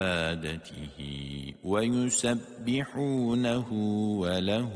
عبادته ويسبحونه وله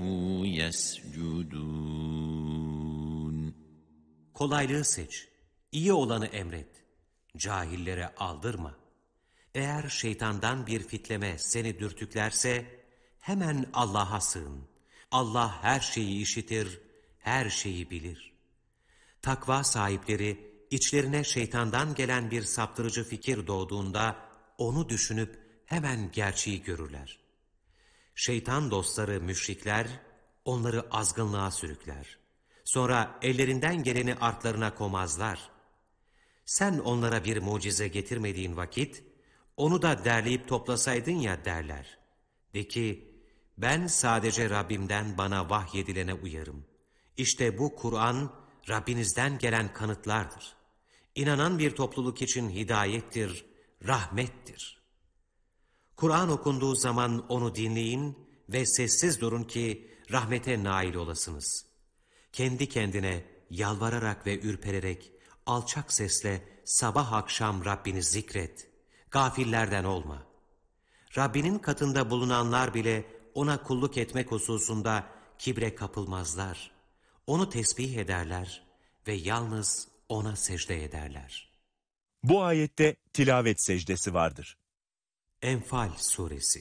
يسجدون. Kolaylığı seç, iyi olanı emret, cahillere aldırma. Eğer şeytandan bir fitleme seni dürtüklerse, hemen Allah'a sığın. Allah her şeyi işitir, her şeyi bilir. Takva sahipleri, içlerine şeytandan gelen bir saptırıcı fikir doğduğunda, onu düşünüp hemen gerçeği görürler. Şeytan dostları müşrikler, onları azgınlığa sürükler. Sonra ellerinden geleni artlarına komazlar. Sen onlara bir mucize getirmediğin vakit, onu da derleyip toplasaydın ya derler. De ki, ben sadece Rabbimden bana vahyedilene uyarım. İşte bu Kur'an, Rabbinizden gelen kanıtlardır. İnanan bir topluluk için hidayettir, rahmettir. Kur'an okunduğu zaman onu dinleyin ve sessiz durun ki rahmete nail olasınız. Kendi kendine yalvararak ve ürpererek alçak sesle sabah akşam Rabbini zikret. Gafillerden olma. Rabbinin katında bulunanlar bile ona kulluk etmek hususunda kibre kapılmazlar. Onu tesbih ederler ve yalnız ona secde ederler. Bu ayette tilavet secdesi vardır. Enfal Suresi.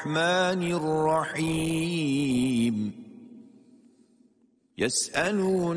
Bismillahirrahmanirrahim. Yes'elûne